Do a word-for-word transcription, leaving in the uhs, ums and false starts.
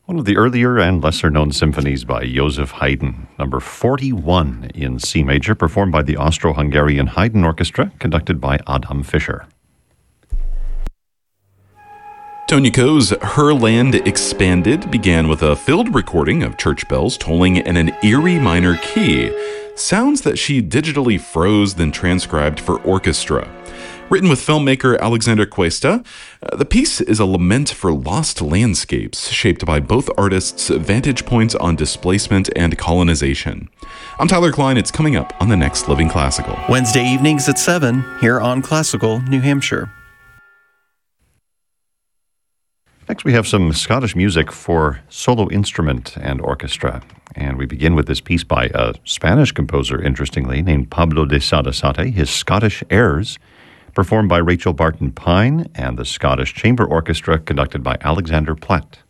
One of the earlier and lesser-known symphonies by Joseph Haydn, number forty-one in C major, performed by the Austro-Hungarian Haydn Orchestra, conducted by Adam Fischer. Tonya Coe's Her Land Expanded began with a filled recording of church bells tolling in an eerie minor key, sounds that she digitally froze then transcribed for orchestra. Written with filmmaker Alexander Cuesta, uh, the piece is a lament for lost landscapes shaped by both artists' vantage points on displacement and colonization. I'm Tyler Klein. It's coming up on the next Living Classical. Wednesday evenings at seven here on Classical New Hampshire. Next, we have some Scottish music for solo instrument and orchestra. And we begin with this piece by a Spanish composer, interestingly, named Pablo de Sarasate, his Scottish Airs, performed by Rachel Barton Pine and the Scottish Chamber Orchestra, conducted by Alexander Platt.